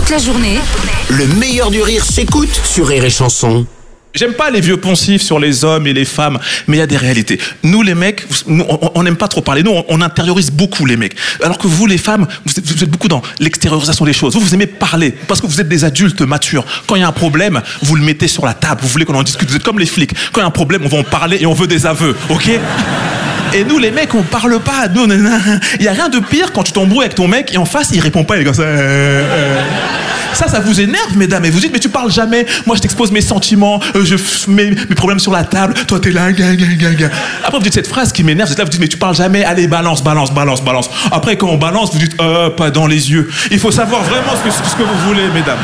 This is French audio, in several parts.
Toute la journée, Le meilleur du rire s'écoute sur Rire et Chanson. J'aime pas les vieux poncifs sur les hommes et les femmes, mais il y a des réalités. Nous, les mecs, on n'aime pas trop parler. Nous, on intériorise beaucoup les mecs. Alors que vous, les femmes, vous êtes beaucoup dans l'extériorisation des choses. Vous aimez parler, parce que vous êtes des adultes matures. Quand il y a un problème, vous le mettez sur la table. Vous voulez qu'on en discute. Vous êtes comme les flics. Quand il y a un problème, on va en parler et on veut des aveux, ok ? Et nous, les mecs, on parle pas. Nous, il y a rien de pire quand tu t'embrouilles avec ton mec et en face, il répond pas. Il est comme ça. Ça vous énerve, mesdames. Et vous dites, mais tu parles jamais. Moi, je t'expose mes sentiments. Je mets mes problèmes sur la table. Toi, t'es là. Après, vous dites cette phrase qui m'énerve. Vous êtes là, vous dites, mais tu parles jamais. Allez, balance. Après, quand on balance, vous dites, pas dans les yeux. Il faut savoir vraiment ce que vous voulez, mesdames.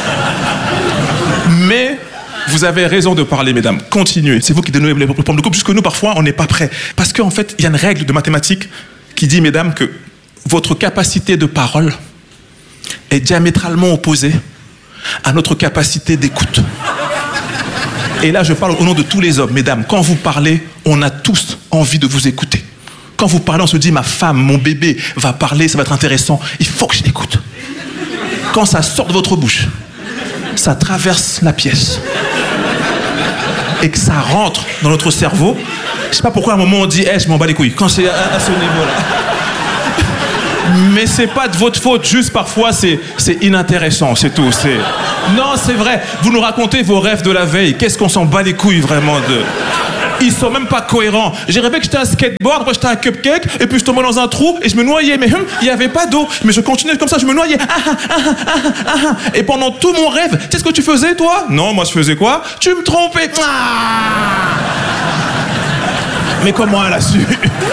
Mais vous avez raison de parler, mesdames. Continuez. C'est vous qui donnez les problèmes de couple. Jusque nous, parfois, on n'est pas prêts. Parce qu'en fait, il y a une règle de mathématiques qui dit, mesdames, que votre capacité de parole est diamétralement opposée à notre capacité d'écoute. Et là, je parle au nom de tous les hommes. Mesdames, quand vous parlez, on a tous envie de vous écouter. Quand vous parlez, on se dit, ma femme, mon bébé va parler, ça va être intéressant. Il faut que je l'écoute. Quand ça sort de votre bouche, ça traverse la pièce et que ça rentre dans notre cerveau. Je sais pas pourquoi à un moment on dit, je m'en bats les couilles. Quand c'est à ce niveau-là. Mais c'est pas de votre faute, juste parfois c'est inintéressant, c'est tout. Non, c'est vrai. Vous nous racontez vos rêves de la veille. Qu'est-ce qu'on s'en bat les couilles vraiment de... Ils sont même pas cohérents. J'ai rêvé que j'étais un skateboard, après j'étais un cupcake, et puis je tombais dans un trou et je me noyais. Mais il y avait pas d'eau. Mais je continuais comme ça, je me noyais. Et pendant tout mon rêve, tu sais ce que tu faisais, toi? Non, moi je faisais quoi? Tu me trompais. Mais comment elle a su?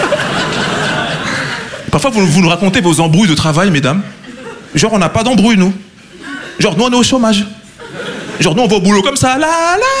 Parfois, vous nous racontez vos embrouilles de travail, mesdames. Genre, on n'a pas d'embrouille, nous. Genre, nous, on est au chômage. Genre, nous, on va au boulot comme ça. La.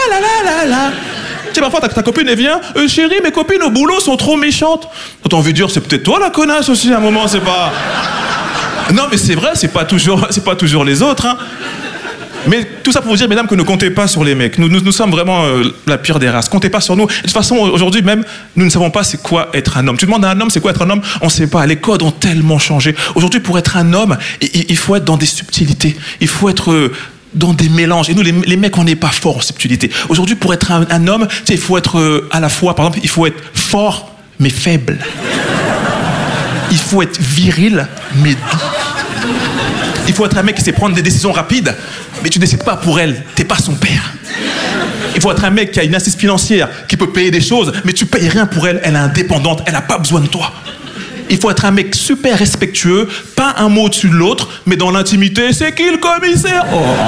Tu sais, parfois, ta copine, elle vient. Chérie, mes copines au boulot sont trop méchantes. T'as envie de dire, c'est peut-être toi la connasse aussi, à un moment, c'est pas... Non, mais c'est vrai, c'est pas toujours les autres, hein. Mais tout ça pour vous dire, mesdames, que ne comptez pas sur les mecs. Nous sommes vraiment la pire des races. Comptez pas sur nous. De toute façon, aujourd'hui même, nous ne savons pas c'est quoi être un homme. Tu demandes à un homme c'est quoi être un homme, on ne sait pas. Les codes ont tellement changé. Aujourd'hui, pour être un homme, il faut être dans des subtilités. Il faut être dans des mélanges. Et nous, les mecs, on n'est pas forts en subtilité. Aujourd'hui, pour être un homme, tu sais, il faut être à la fois, par exemple, il faut être fort, mais faible. Il faut être viril, mais doux. Il faut être un mec qui sait prendre des décisions rapides, mais tu décides pas pour elle, t'es pas son père. Il faut être un mec qui a une assise financière, qui peut payer des choses, mais tu payes rien pour elle, elle est indépendante, elle a pas besoin de toi. Il faut être un mec super respectueux, pas un mot au-dessus de l'autre, mais dans l'intimité, c'est qui le commissaire?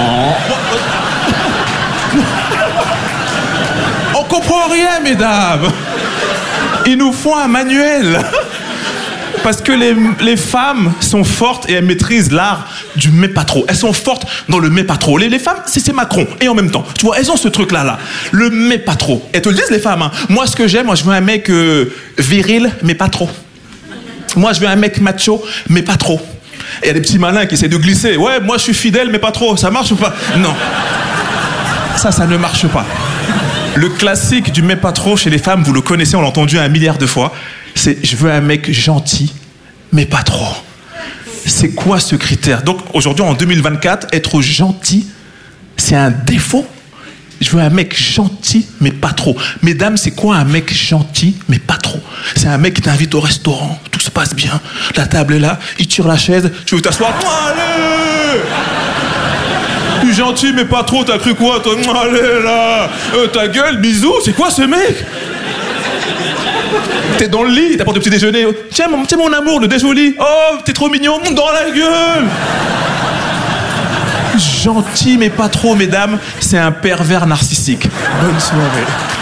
On comprend rien, mesdames. Il nous faut un manuel. Parce que les femmes sont fortes et elles maîtrisent l'art du mais pas trop. Elles sont fortes dans le mais pas trop. Les femmes, c'est Macron. Et en même temps, tu vois, elles ont ce truc-là. Le mais pas trop. Elles te le disent, les femmes. Hein. Moi, ce que j'aime, je veux un mec viril, mais pas trop. Moi, je veux un mec macho, mais pas trop. Et il y a des petits malins qui essaient de glisser. Ouais, moi, je suis fidèle, mais pas trop. Ça marche ou pas? Non. Ça ne marche pas. Le classique du mais pas trop chez les femmes, vous le connaissez, on l'a entendu 1 milliard de fois. C'est je veux un mec gentil, mais pas trop. C'est quoi ce critère? Donc aujourd'hui, en 2024, être gentil, c'est un défaut. Je veux un mec gentil, mais pas trop. Mesdames, c'est quoi un mec gentil, mais pas trop? C'est un mec qui t'invite au restaurant, tout se passe bien, la table est là, il tire la chaise, tu veux t'asseoir? Allez! Tu es gentil, mais pas trop, t'as cru quoi, toi? Allez là! Ta gueule, bisous, c'est quoi ce mec? T'es dans le lit, t'apportes le petit déjeuner. Tiens mon amour, le déjoli. Oh, t'es trop mignon, dans la gueule. Gentil mais pas trop, mesdames, c'est un pervers narcissique. Bonne soirée.